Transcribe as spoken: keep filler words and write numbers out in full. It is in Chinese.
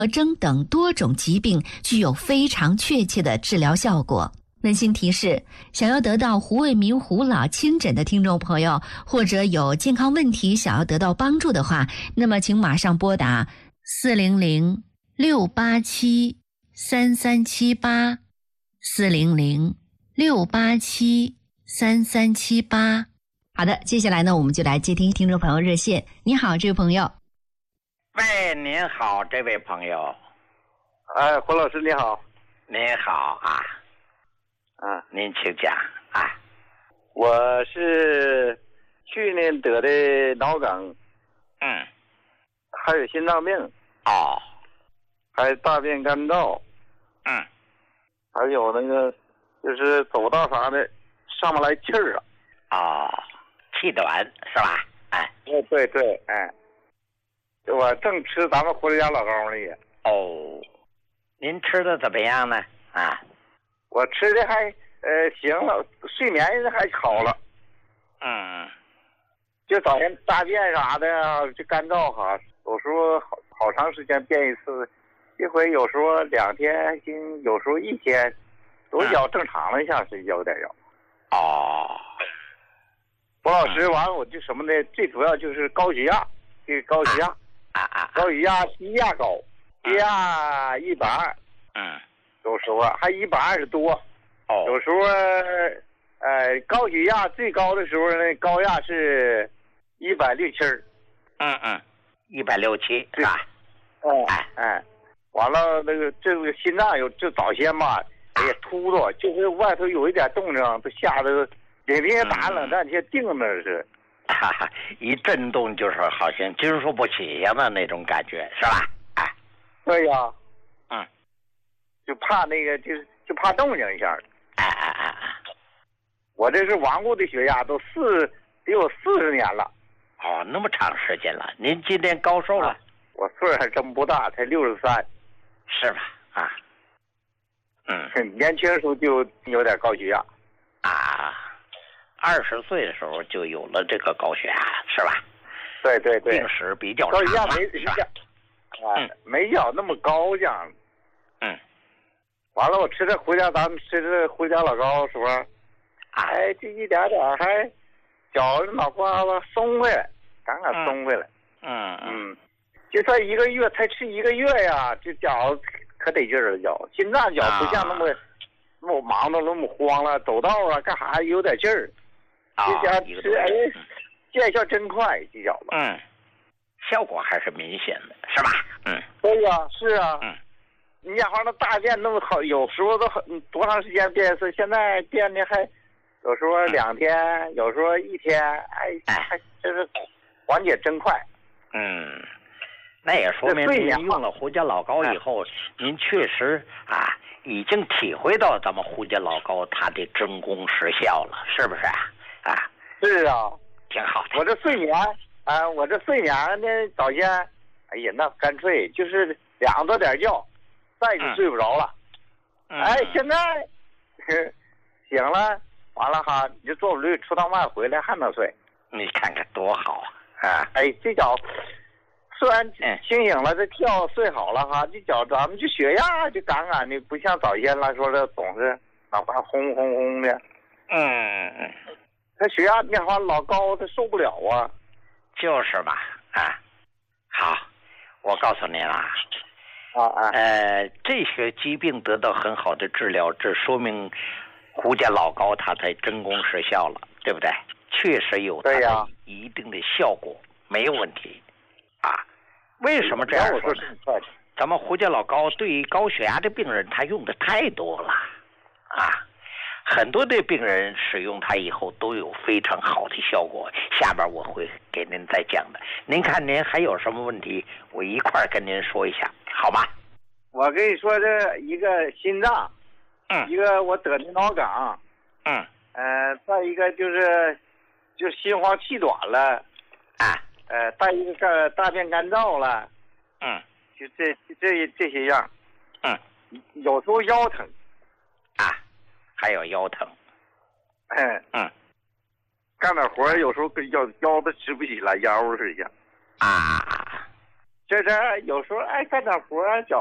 征等多种疾病具有非常确切的治疗效果。温馨提示：想要得到胡卫民胡老亲诊的听众朋友，或者有健康问题想要得到帮助的话，那么请马上拨打四零零六八七三三七八四零零六八七三三七八。好的，接下来呢，我们就来接听听众朋友热线。你好，这位朋友。 喂，您好，这位朋友。 哎，胡老师你好。 您好啊。 啊， 您请讲啊。 我是去年得的脑梗， 嗯， 还有心脏病， 哦， 还有大便干燥， 嗯， 还有那个就是走道啥的上不来气儿了。 哦，气短是吧？哎， 对对对，哎，我正吃咱们胡家老高呢也。 哦，您吃的怎么样呢？啊？ 我吃的还呃行了，睡眠还好了。 嗯， 就早晨大便啥的就干燥哈，有时候好好长时间便一次，一回有时候两天行，有时候一天，都比较正常了，像是有点有。 哦， 胡老师，完了我就什么呢？最主要就是高血压，这个高血压啊啊， 高血压低压高，低压一百二。 嗯。 有时候还一百二十多， 哦， 有时候呃高血压最高的时候呢，高压是一百六七， 嗯嗯，一百六七是吧？ 哎哎，完了那个这个心脏有这早先嘛，哎呀突突，就是外头有一点动静，都吓得领天打冷战，先定那是， 哈哈，一震动就是好像经受不起呀的那种感觉，是吧？哎， 对呀。就怕那个，就就怕动静一下。 哎哎哎哎！ 我这是顽固的血压，都四得有四十年了。 哦，那么长时间了。您今年高寿了？啊、 我岁数还真不大，才六十三。 是吧？啊。嗯。 年轻时候就有点高血压。 啊。二十岁的时候就有了这个高血压，是吧？ 对对对。 病史比较长。高血压没是吧？啊、嗯，没要那么高这样。 嗯。 完了，我吃这回家，咱们吃这回家老高时候，哎，这一点点还脚脑瓜子松回来，刚刚松回来。 嗯嗯，就算一个月才吃一个月呀，这脚可得劲儿了，脚心脏脚不像那么、啊、那么忙的那么慌了，走道啊干啥有点劲儿。 啊， 这家吃哎，见效真快，这脚子。 嗯，效果还是明显的，是吧？嗯， 对呀、啊，是啊。 嗯。 你家伙那大便那么好，有时候都很多长时间便一次，现在便的还有时候两天，嗯、有时候一天，哎，还这是缓解真快。 嗯，那也说明您用了胡家老高以后，您确实啊已经体会到咱们胡家老高它的真功实效了，是不是啊？啊， 是啊， 挺好的。 我这睡眠啊，我这睡眠呢，早先，哎呀，那干脆就是两多点觉。再就睡不着了， 嗯、 哎，现在醒了，完了哈，你就坐不对，出趟外回来还能睡， 你看看多好啊！啊， 哎，这脚虽然清醒了，这觉睡好了哈，这脚咱们这血压就杠杠的，不像早先来说的总是脑瓜轰轰轰的。 嗯嗯， 他血压变化老高，他受不了啊。 就是吧，啊，好，我告诉您啊。 啊啊！ 呃，这些疾病得到很好的治疗，这说明胡家老高它才真功实效了，对不对？确实有它的一定的效果，没有问题啊。为什么这样说呢？咱们胡家老高对于高血压的病人，他用的太多了啊。很多的病人使用它以后都有非常好的效果，下边我会给您再讲的。您看您还有什么问题，我一块儿跟您说一下，好吗？ 我跟你说，这一个心脏， 嗯， 一个我得的脑梗， 嗯， 呃，再一个就是就是心慌气短了， 啊， 呃，再一个大便干燥了， 嗯， 就这这这些样， 嗯， 有时候腰疼， 啊。还有腰疼， 嗯嗯， 干点活有时候跟腰腰都直不起来，腰是一样啊， 这这有时候爱干点活，脚